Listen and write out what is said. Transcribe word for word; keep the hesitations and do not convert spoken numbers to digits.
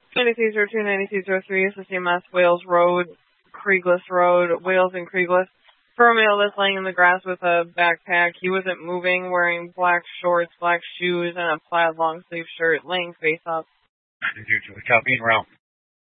ninety-three zero two, ninety-three zero three, S S C M S, Wales Road, Craigless Road, Wales and Craigless. For a male that's laying in the grass with a backpack, he wasn't moving, wearing black shorts, black shoes, and a plaid long sleeve shirt, laying face up. Copy and route.